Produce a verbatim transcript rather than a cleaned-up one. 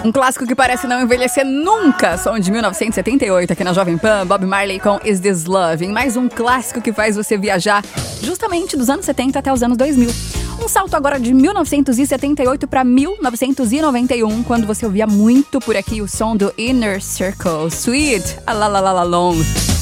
Um clássico que parece não envelhecer nunca. Som de mil novecentos e setenta e oito aqui na Jovem Pan. Bob Marley com Is This Love. Em mais um clássico que faz você viajar justamente dos anos setenta até os anos dois mil. Um salto agora de mil novecentos e setenta e oito para mil novecentos e noventa e um, quando você ouvia muito por aqui o som do Inner Circle. Sweet, a la la la la long.